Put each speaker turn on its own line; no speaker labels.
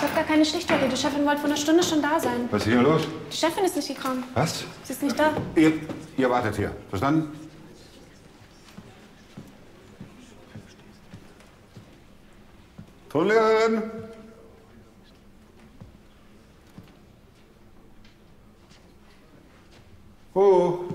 habe gar keine Schicht heute. Die Chefin wollte vor einer Stunde schon da sein.
Was ist hier los?
Die Chefin ist nicht gekommen.
Was?
Sie ist nicht da.
Ihr wartet hier. Verstanden? Tonlehrerin? Oh.